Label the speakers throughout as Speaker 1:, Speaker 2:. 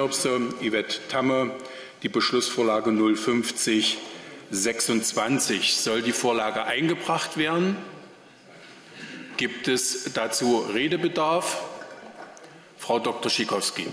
Speaker 1: Domknirpse, Yvette Tamme, die Beschlussvorlage 05026. Soll die Vorlage eingebracht werden? Gibt es dazu Redebedarf? Frau Dr. Schikowski.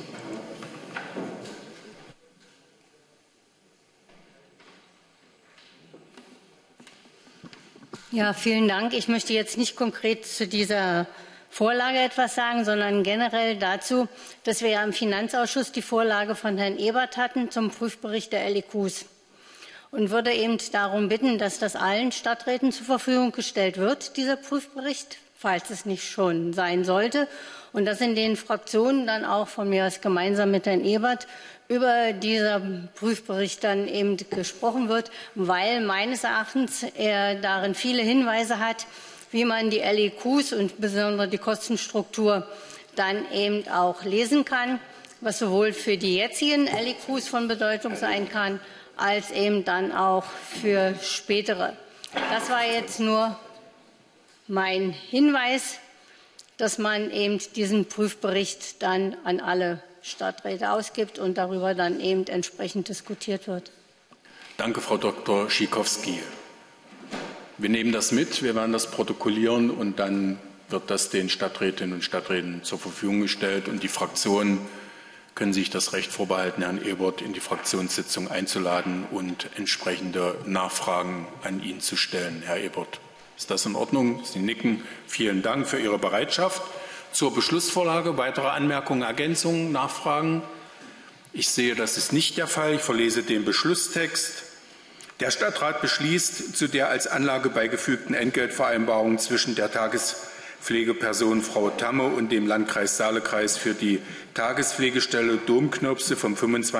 Speaker 2: Ja, vielen Dank. Ich möchte jetzt nicht konkret zu dieser Vorlage etwas sagen, sondern generell dazu, dass wir ja im Finanzausschuss die Vorlage von Herrn Ebert hatten zum Prüfbericht der LEQs und würde eben darum bitten, dass das allen Stadträten zur Verfügung gestellt wird, dieser Prüfbericht, falls es nicht schon sein sollte, und dass in den Fraktionen dann auch von mir aus gemeinsam mit Herrn Ebert über diesen Prüfbericht dann eben gesprochen wird, weil meines Erachtens er darin viele Hinweise hat, wie man die LEQs und besonders die Kostenstruktur dann eben auch lesen kann, was sowohl für die jetzigen LEQs von Bedeutung sein kann, als eben dann auch für spätere. Das war jetzt nur mein Hinweis, dass man eben diesen Prüfbericht dann an alle Stadträte ausgibt und darüber dann eben entsprechend diskutiert wird.
Speaker 1: Danke, Frau Dr. Schikowski. Wir nehmen das mit, wir werden das protokollieren und dann wird das den Stadträtinnen und Stadträten zur Verfügung gestellt und die Fraktionen können sich das Recht vorbehalten, Herrn Ebert in die Fraktionssitzung einzuladen und entsprechende Nachfragen an ihn zu stellen. Herr Ebert, ist das in Ordnung? Sie nicken. Vielen Dank für Ihre Bereitschaft. Zur Beschlussvorlage weitere Anmerkungen, Ergänzungen, Nachfragen? Ich sehe, das ist nicht der Fall. Ich verlese den Beschlusstext. Der Stadtrat beschließt, zu der als Anlage beigefügten Entgeltvereinbarung zwischen der Tagespflegeperson Frau Tamme und dem Landkreis Saale-Kreis für die Tagespflegestelle Domknirpse vom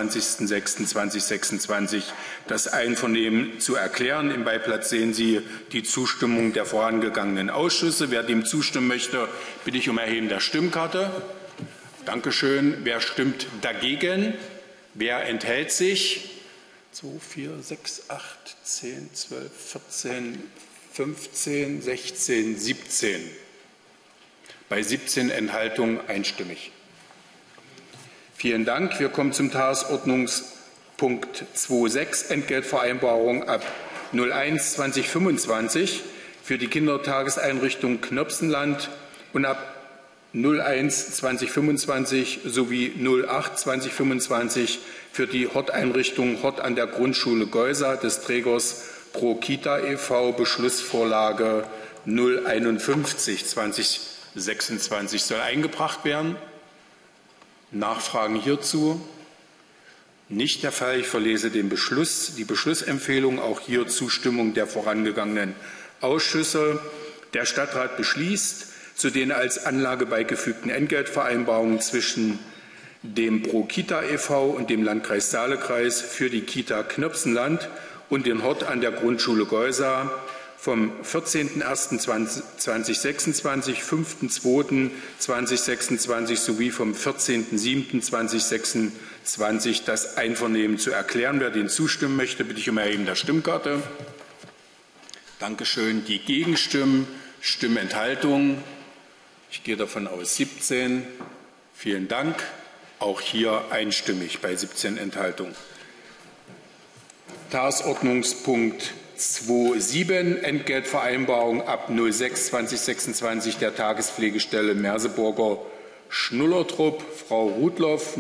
Speaker 1: 25.06.2026 das Einvernehmen zu erklären. Im Beiblatt sehen Sie die Zustimmung der vorangegangenen Ausschüsse. Wer dem zustimmen möchte, bitte ich um Erheben der Stimmkarte. Dankeschön. Wer stimmt dagegen? Wer enthält sich? 2, 4, 6, 8, 10, 12, 14, 15, 16, 17. Bei 17 Enthaltungen einstimmig. Vielen Dank. Wir kommen zum Tagesordnungspunkt 2.6, Entgeltvereinbarung ab 01/2025 für die Kindertageseinrichtung Knöpsenland und ab 01/2025 sowie 08/2025 für die Horteinrichtung Hort an der Grundschule Geusa des Trägers Pro Kita e.V. Beschlussvorlage 051/2026 soll eingebracht werden. Nachfragen hierzu? Nicht der Fall. Ich verlese den Beschluss, die Beschlussempfehlung, auch hier Zustimmung der vorangegangenen Ausschüsse. Der Stadtrat beschließt, zu den als Anlage beigefügten Entgeltvereinbarungen zwischen dem Pro Kita e.V. und dem Landkreis Saale-Kreis für die Kita Knöpsenland und den Hort an der Grundschule Geusa vom 14.01.2026, 5.02.2026 sowie vom 14.07.2026 das Einvernehmen zu erklären. Wer dem zustimmen möchte, bitte ich um Erheben der Stimmkarte. Dankeschön. Die Gegenstimmen, Stimmenthaltungen. Ich gehe davon aus 17. Vielen Dank. Auch hier einstimmig bei 17 Enthaltungen. Tagesordnungspunkt 2.7 Entgeltvereinbarung ab 06/2026 der Tagespflegestelle Merseburger Schnullertrupp. Frau Rudloff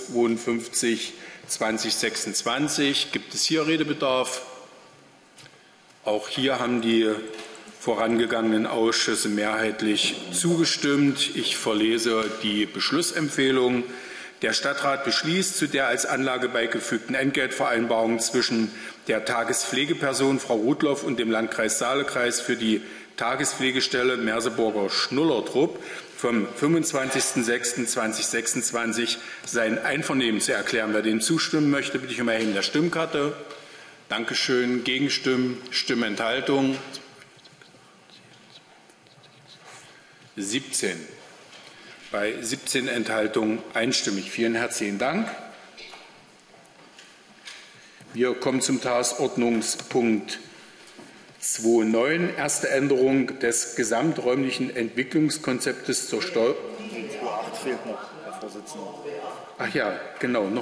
Speaker 1: 052/2026. Gibt es hier Redebedarf? Auch hier haben die vorangegangenen Ausschüsse mehrheitlich zugestimmt. Ich verlese die Beschlussempfehlung. Der Stadtrat beschließt, zu der als Anlage beigefügten Entgeltvereinbarung zwischen der Tagespflegeperson Frau Rudloff und dem Landkreis Saale-Kreis für die Tagespflegestelle Merseburger Schnullertrupp vom 25.06.2026 sein Einvernehmen zu erklären. Wer dem zustimmen möchte, bitte ich um Erheben der Stimmkarte. Dankeschön. Gegenstimmen, Stimmenthaltung. 17. Bei 17 Enthaltungen einstimmig. Vielen herzlichen Dank. Wir kommen zum Tagesordnungspunkt 2.9. Erste Änderung des gesamträumlichen Entwicklungskonzeptes zur Steuer. 2.8 fehlt noch, Herr Vorsitzender. Ach ja, genau.